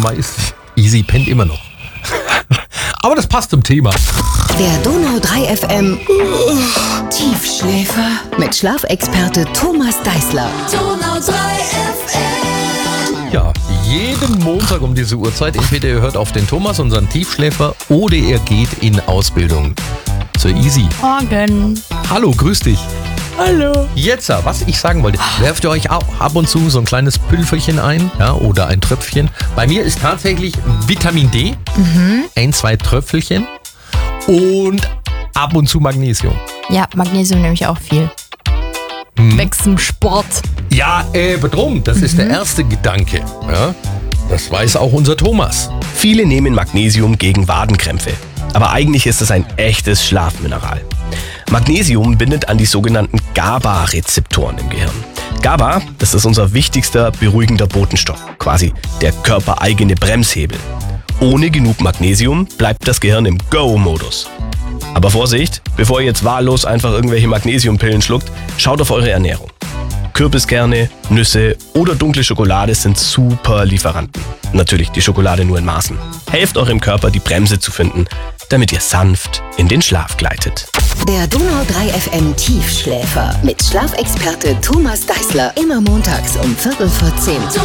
Easy pennt immer noch. Aber das passt zum Thema. Der Donau 3 FM Tiefschläfer mit Schlafexperte Thomas Deißler. Donau 3 FM. Ja, jeden Montag um diese Uhrzeit, entweder ihr hört auf den Thomas, unseren Tiefschläfer, oder ihr geht in Ausbildung zur Easy. Morgen. Hallo, grüß dich. Hallo. Jetzt, was ich sagen wollte, werft ihr euch auch ab und zu so ein kleines Pülferchen ein, ja, oder ein Tröpfchen. Bei mir ist tatsächlich Vitamin D, 1-2 Tröpfelchen und ab und zu Magnesium. Ja, Magnesium nehme ich auch viel. Weg zum Sport. Ja, drum, das ist der erste Gedanke. Ja, das weiß auch unser Thomas. Viele nehmen Magnesium gegen Wadenkrämpfe. Aber eigentlich ist es ein echtes Schlafmineral. Magnesium bindet an die sogenannten GABA-Rezeptoren im Gehirn. GABA, das ist unser wichtigster beruhigender Botenstoff, quasi der körpereigene Bremshebel. Ohne genug Magnesium bleibt das Gehirn im Go-Modus. Aber Vorsicht, bevor ihr jetzt wahllos einfach irgendwelche Magnesiumpillen schluckt, schaut auf eure Ernährung. Kürbiskerne, Nüsse oder dunkle Schokolade sind super Lieferanten. Natürlich die Schokolade nur in Maßen. Helft eurem Körper, die Bremse zu finden, damit ihr sanft in den Schlaf gleitet. Der Donau 3 FM Tiefschläfer mit Schlafexperte Thomas Deißler. Immer montags um 10:45.